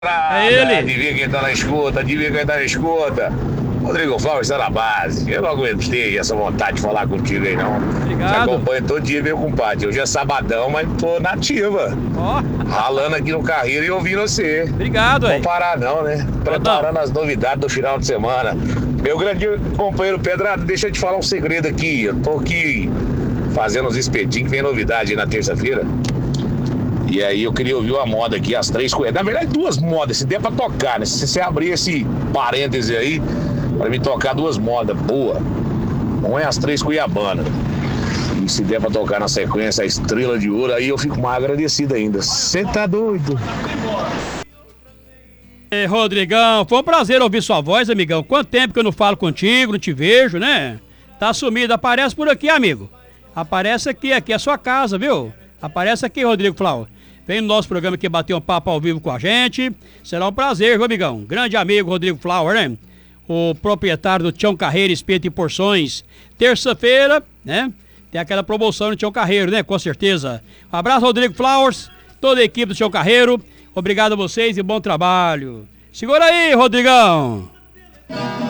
É ele. Adivinha quem tá na escuta, adivinha quem tá na escuta. Rodrigo Flávio está na base. Eu não aguentei essa vontade de falar contigo aí, não. Obrigado. Te acompanho todo dia, meu compadre. Hoje é sabadão, mas tô nativa. Ó. Ralando aqui no carreiro e ouvindo você. Obrigado, aí. Não parar não, né? Preparando as novidades do final de semana. Meu grande companheiro Pedrado, deixa eu te falar um segredo aqui. Eu tô aqui fazendo os espetinhos, que vem novidade aí na terça-feira. E aí eu queria ouvir uma moda aqui, as três coisas. Na verdade, duas modas, se der pra tocar, né? Se você abrir esse parêntese aí, pra me tocar duas modas boas. Um é as três Cuiabana. E se der pra tocar na sequência a Estrela de Ouro, aí eu fico mais agradecido ainda. Você tá doido? Rodrigão, foi um prazer ouvir sua voz, amigão. Quanto tempo que eu não falo contigo, não te vejo, né? Tá sumido, aparece por aqui, amigo. Aparece aqui é a sua casa, viu? Aparece aqui, Rodrigo Flávio. Vem no nosso programa aqui bater um papo ao vivo com a gente. Será um prazer, viu, amigão? Grande amigo Rodrigo Flávio, né? O proprietário do Tião Carreiro Espeto e Porções. Terça-feira, né? Tem aquela promoção no Tião Carreiro, né? Com certeza. Um abraço, Rodrigo Flowers, toda a equipe do Tião Carreiro. Obrigado a vocês e bom trabalho. Segura aí, Rodrigão.